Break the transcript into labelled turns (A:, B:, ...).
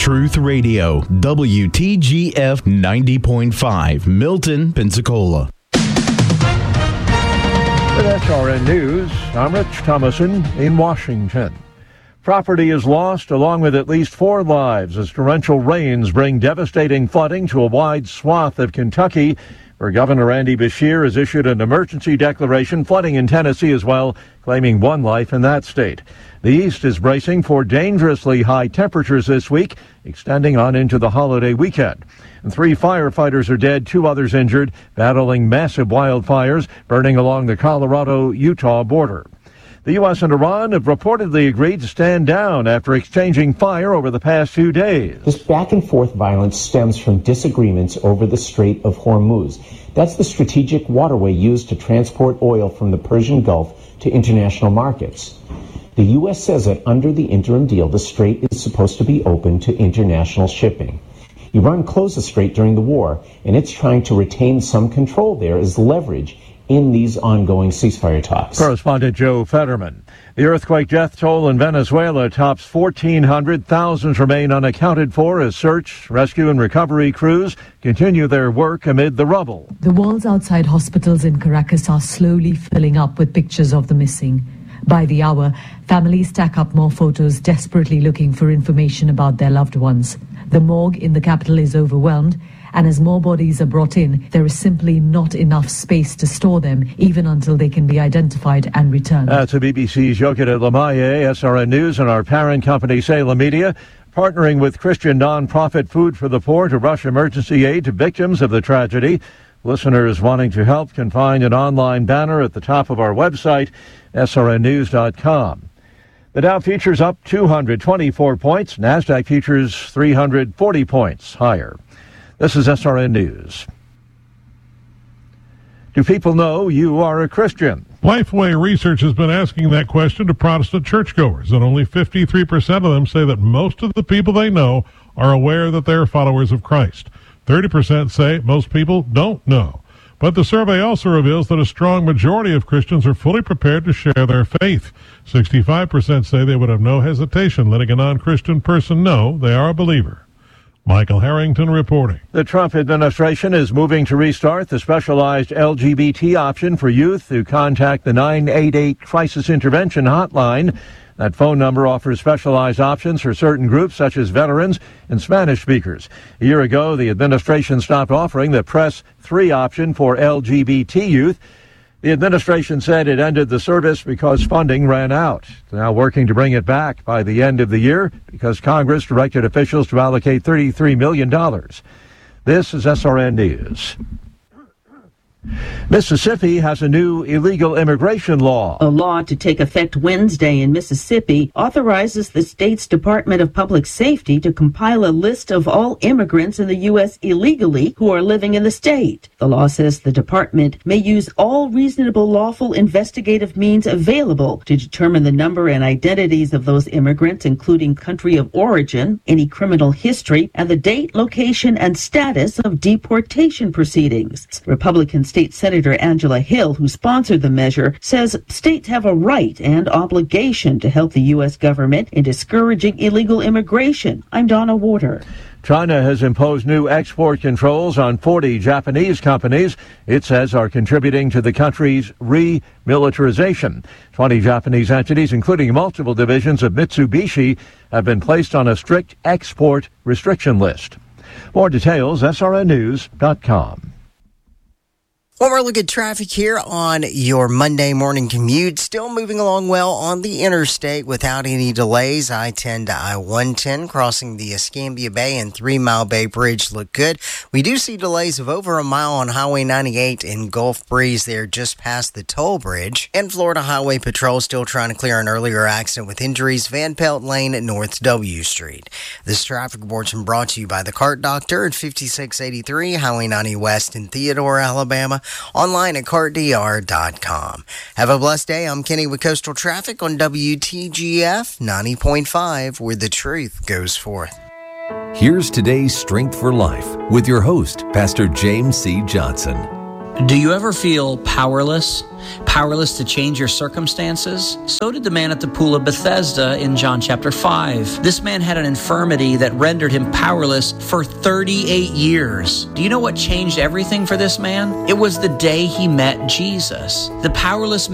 A: Truth Radio, WTGF 90.5, Milton, Pensacola.
B: With SRN News, I'm Rich Thomason in Washington. Property is lost, along with at least 4 lives, as torrential rains bring devastating flooding to a wide swath of Kentucky, where Governor Andy Beshear has issued an emergency declaration, flooding in Tennessee as well, claiming 1 life in that state. The East is bracing for dangerously high temperatures this week, extending on into the holiday weekend. And 3 firefighters are dead, 2 others injured, battling massive wildfires burning along the Colorado-Utah border. The U.S. and Iran have reportedly agreed to stand down after exchanging fire over the past few days.
C: This back-and-forth violence stems from disagreements over the Strait of Hormuz. That's the strategic waterway used to transport oil from the Persian Gulf to international markets. The U.S. says that under the interim deal, the strait is supposed to be open to international shipping. Iran closed the strait during the war, and it's trying to retain some control there as leverage in these ongoing ceasefire talks.
B: Correspondent Joe Fetterman. The earthquake death toll in Venezuela tops 1,400. Thousands remain unaccounted for as search, rescue, and recovery crews continue their work amid the rubble.
D: The walls outside hospitals in Caracas are slowly filling up with pictures of the missing. By the hour, families stack up more photos, desperately looking for information about their loved ones. The morgue in the capital is overwhelmed, and as more bodies are brought in, there is simply not enough space to store them, even until they can be identified and returned. That's a BBC's Yokita Lamaye, SRN News, and our parent company, Salem Media, partnering with Christian nonprofit Food for the Poor to rush emergency aid to victims of the tragedy. Listeners wanting to help can find an online banner at the top of our website, srnnews.com. The Dow futures up 224 points. NASDAQ futures 340 points higher. This is SRN News. Do people know you are a Christian?
E: Lifeway Research has been asking that question to Protestant churchgoers, and only 53% of them say that most of the people they know are aware that they're followers of Christ. 30% say most people don't know. But the survey also reveals that a strong majority of Christians are fully prepared to share their faith. 65% say they would have no hesitation letting a non-Christian person know they are a believer. Michael Harrington reporting.
B: The Trump administration is moving to restart the specialized LGBT option for youth who contact the 988 Crisis Intervention Hotline. That phone number offers specialized options for certain groups such as veterans and Spanish speakers. A year ago, the administration stopped offering the Press 3 option for LGBT youth. The administration said it ended the service because funding ran out. It's now working to bring it back by the end of the year because Congress directed officials to allocate $33 million. This is SRN News. Mississippi has a new illegal immigration law.
F: A law to take effect Wednesday in Mississippi authorizes the state's Department of Public Safety to compile a list of all immigrants in the U.S. illegally who are living in the state. The law says the department may use all reasonable lawful investigative means available to determine the number and identities of those immigrants, including country of origin, any criminal history, and the date, location, and status of deportation proceedings. Republican State Senator Angela Hill, who sponsored the measure, says states have a right and obligation to help the U.S. government in discouraging illegal immigration. I'm Donna Warder.
B: China has imposed new export controls on 40 Japanese companies it says are contributing to the country's remilitarization. 20 Japanese entities, including multiple divisions of Mitsubishi, have been placed on a strict export restriction list. More details, srnnews.com.
G: One more look at traffic here on your Monday morning commute. Still moving along well on the interstate without any delays. I-10 to I-110 crossing the Escambia Bay and 3 Mile Bay Bridge look good. We do see delays of over a mile on Highway 98 in Gulf Breeze there just past the toll bridge. And Florida Highway Patrol still trying to clear an earlier accident with injuries, Van Pelt Lane at North W Street. This traffic report's been brought to you by the Cart Doctor at 5683 Highway 90 West in Theodore, Alabama. Online at cartdr.com. Have a blessed day. I'm Kenny with Coastal Traffic on WTGF 90.5, where the truth goes forth.
H: Here's today's Strength for Life with your host, Pastor James C. Johnson. Do you ever feel powerless? Powerless to change your circumstances? So did the man at the pool of Bethesda in John chapter 5. This man had an infirmity that rendered him powerless for 38 years. Do you know what changed everything for this man? It was the day he met Jesus. The powerless